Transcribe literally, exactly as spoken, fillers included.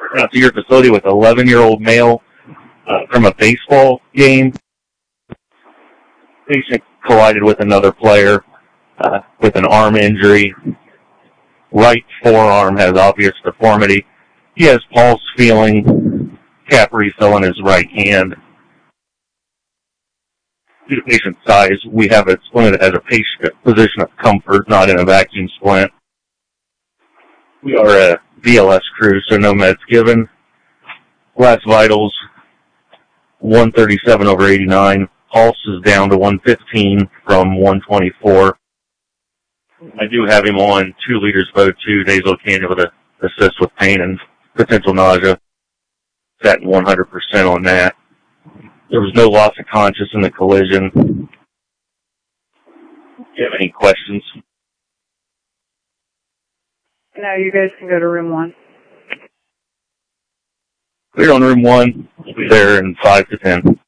out to your facility with an eleven-year-old male uh, from a baseball game. Patient collided with another player uh, with an arm injury. Right forearm has obvious deformity. He has pulse feeling, cap refill in his right hand. Due to patient size, we have it splinted as a patient position of comfort, not in a vacuum splint. We are a V L S crew, so no meds given. Last vitals, one thirty-seven over eighty-nine. Pulse is down to one fifteen from one twenty-four. I do have him on two liters of O two nasal cannula to assist with pain and potential nausea. Sat one hundred percent on that. There was no loss of conscious in the collision. Do you have any questions? No, you guys can go to room one. Clear on room one. We'll be there in five to ten.